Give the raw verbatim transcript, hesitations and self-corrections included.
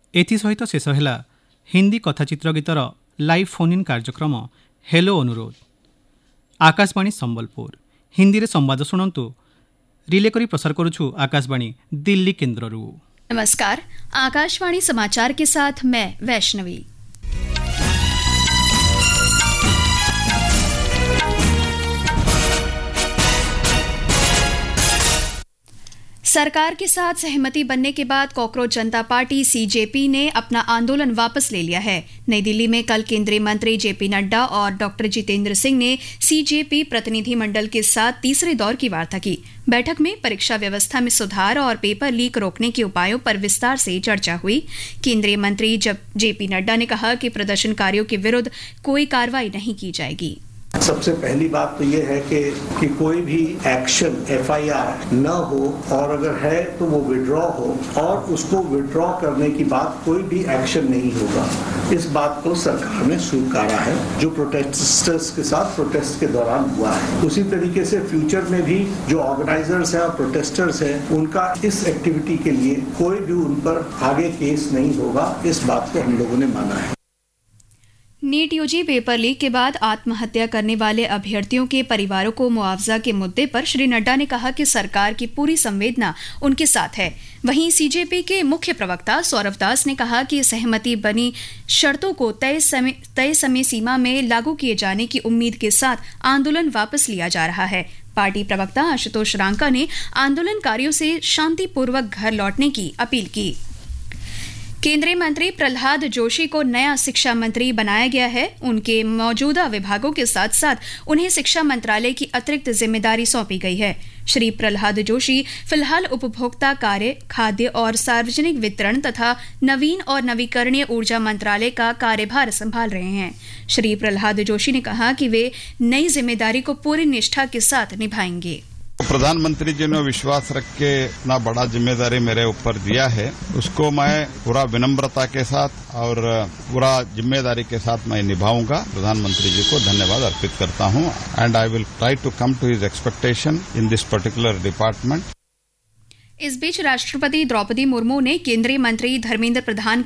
एसत शेष है Hindi कथाचित्र गीतर live phone in कार्यक्रम हेलो अनुरोध। आकाशवाणी संबलपुर हिंदी रे संवाद शुणु रिले करी प्रसार करुछु आकाशवाणी दिल्ली केन्द्ररू। नमस्कार, आकाशवाणी समाचार के साथ मैं वैष्णवी। सरकार के साथ सहमति बनने के बाद कॉकरोच जनता पार्टी सीजेपी ने अपना आंदोलन वापस ले लिया है। नई दिल्ली में कल केंद्रीय मंत्री जेपी नड्डा और डॉक्टर जितेंद्र सिंह ने सीजेपी प्रतिनिधि मंडल के साथ तीसरे दौर की वार्ता की। बैठक में परीक्षा व्यवस्था में सुधार और पेपर लीक रोकने के उपायों पर विस्तार से चर्चा हुई। केंद्रीय मंत्री जेपी नड्डा ने कहा कि प्रदर्शनकारियों के विरुद्ध कोई कार्रवाई नहीं की जाएगी। सबसे पहली बात तो ये है कि, कि कोई भी एक्शन एफआईआर न हो और अगर है तो वो विड्रॉ हो और उसको विड्रॉ करने की बात कोई भी एक्शन नहीं होगा। इस बात को सरकार ने स्वीकारा है जो प्रोटेस्टर्स के साथ प्रोटेस्ट के दौरान हुआ है। उसी तरीके से फ्यूचर में भी जो ऑर्गेनाइजर्स हैं और प्रोटेस्टर्स हैं उनका इस एक्टिविटी के लिए कोई भी उन पर आगे केस नहीं होगा। इस बात को हम लोगों ने माना है। नीट यूजी पेपर लीक के बाद आत्महत्या करने वाले अभ्यर्थियों के परिवारों को मुआवजा के मुद्दे पर श्री नड्डा ने कहा कि सरकार की पूरी संवेदना उनके साथ है। वहीं सीजेपी के मुख्य प्रवक्ता सौरभ दास ने कहा कि सहमति बनी शर्तों को तय समय तय समय सीमा में लागू किए जाने की उम्मीद के साथ आंदोलन वापस लिया जा रहा है। पार्टी प्रवक्ता आशुतोष रांका ने आंदोलनकारियों से शांतिपूर्वक घर लौटने की अपील की। केंद्रीय मंत्री प्रहलाद जोशी को नया शिक्षा मंत्री बनाया गया है। उनके मौजूदा विभागों के साथ साथ उन्हें शिक्षा मंत्रालय की अतिरिक्त जिम्मेदारी सौंपी गई है। श्री प्रहलाद जोशी फिलहाल उपभोक्ता कार्य, खाद्य और सार्वजनिक वितरण तथा नवीन और नवीकरणीय ऊर्जा मंत्रालय का कार्यभार संभाल रहे हैं। श्री प्रहलाद जोशी ने कहा कि वे नई जिम्मेदारी को पूरी निष्ठा के साथ निभाएंगे। प्रधानमंत्री जी ने विश्वास रख के इतना बड़ा जिम्मेदारी मेरे ऊपर दिया है, उसको मैं पूरा विनम्रता के साथ और पूरा जिम्मेदारी के साथ मैं निभाऊंगा। प्रधानमंत्री जी को धन्यवाद अर्पित करता हूं and I will try to come to his expectation in this particular department. इस बीच राष्ट्रपति द्रौपदी मुर्मू ने केंद्रीय मंत्री धर्मेंद्र प्रधान